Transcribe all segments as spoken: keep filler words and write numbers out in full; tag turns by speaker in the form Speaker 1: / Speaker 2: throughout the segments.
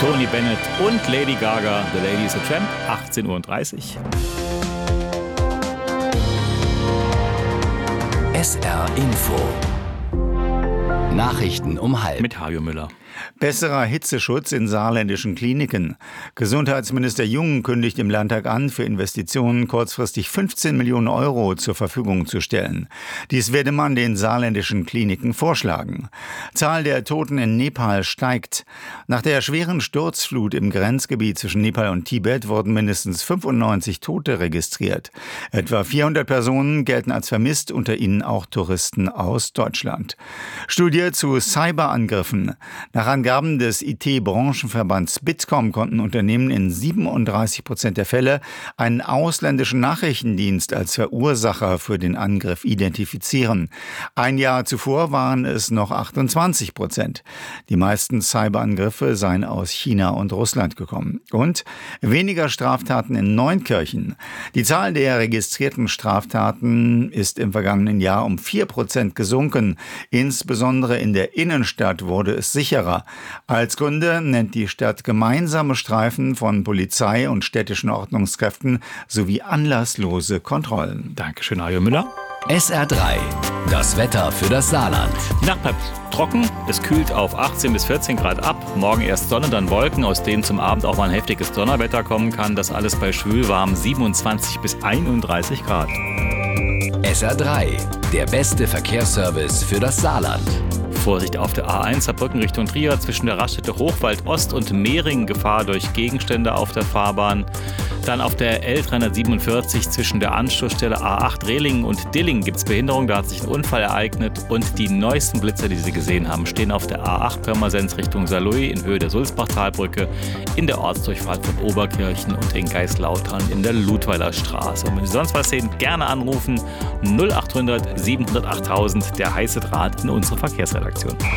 Speaker 1: Tony Bennett und Lady Gaga, The Lady is a Tramp, achtzehn Uhr dreißig.
Speaker 2: S R Info. Nachrichten um halb.
Speaker 1: Mit Hajo Müller.
Speaker 3: Besserer Hitzeschutz in saarländischen Kliniken. Gesundheitsminister Jung kündigt im Landtag an, für Investitionen kurzfristig fünfzehn Millionen Euro zur Verfügung zu stellen. Dies werde man den saarländischen Kliniken vorschlagen. Zahl der Toten in Nepal steigt. Nach der schweren Sturzflut im Grenzgebiet zwischen Nepal und Tibet wurden mindestens fünfundneunzig Tote registriert. Etwa vierhundert Personen gelten als vermisst, unter ihnen auch Touristen aus Deutschland. Studie zu Cyberangriffen. Nach Angaben des I T-Branchenverbands Bitkom konnten Unternehmen in siebenunddreißig Prozent der Fälle einen ausländischen Nachrichtendienst als Verursacher für den Angriff identifizieren. Ein Jahr zuvor waren es noch achtundzwanzig Prozent. Die meisten Cyberangriffe seien aus China und Russland gekommen. Und weniger Straftaten in Neunkirchen. Die Zahl der registrierten Straftaten ist im vergangenen Jahr um vier Prozent gesunken. Insbesondere in der Innenstadt wurde es sicherer. Als Gründe nennt die Stadt gemeinsame Streifen von Polizei und städtischen Ordnungskräften sowie anlasslose Kontrollen.
Speaker 1: Dankeschön, Hajo Müller.
Speaker 2: S R drei. Das Wetter für das Saarland.
Speaker 1: Die Nacht bleibt trocken, es kühlt auf achtzehn bis vierzehn Grad ab. Morgen erst Sonne, dann Wolken, aus denen zum Abend auch mal ein heftiges Donnerwetter kommen kann. Das alles bei schwülwarm siebenundzwanzig bis einunddreißig Grad.
Speaker 2: S R drei. Der beste Verkehrsservice für das Saarland.
Speaker 1: Vorsicht auf der A eins Saarbrücken Richtung Trier, zwischen der Raststätte Hochwald Ost und Mehring Gefahr durch Gegenstände auf der Fahrbahn. Dann auf der L dreihundertsiebenundvierzig zwischen der Anschlussstelle A acht Rehlingen und Dillingen gibt es Behinderung, da hat sich ein Unfall ereignet. Und die neuesten Blitzer, die Sie gesehen haben, stehen auf der A acht Pirmasens Richtung Saarlouis in Höhe der Sulzbachtalbrücke, in der Ortsdurchfahrt von Oberkirchen und in Geislautern in der Ludweiler Straße. Und wenn Sie sonst was sehen, gerne anrufen null achthundert siebenhundert achttausend, der heiße Draht in unsere Verkehrsredaktion.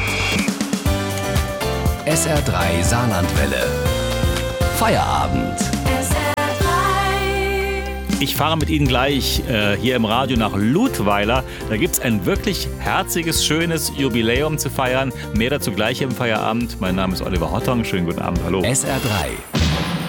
Speaker 2: S R drei Saarlandwelle. Feierabend.
Speaker 1: Ich fahre mit Ihnen gleich äh, hier im Radio nach Ludweiler. Da gibt es ein wirklich herziges, schönes Jubiläum zu feiern. Mehr dazu gleich im Feierabend. Mein Name ist Oliver Hottong. Schönen guten Abend. Hallo.
Speaker 2: S R drei.